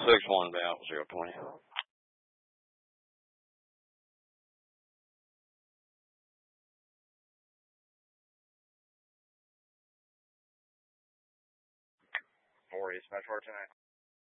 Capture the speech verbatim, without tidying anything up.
Six one down zero twenty. Four East Metro tonight.